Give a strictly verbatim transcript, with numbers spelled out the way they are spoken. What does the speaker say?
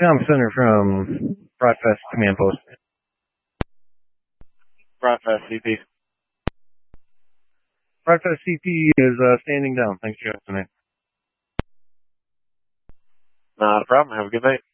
Com Center from Broadfast Command Post. Broadfast C P. Broadfast C P is uh, standing down. Thanks for your tonight. Not a problem. Have a good night.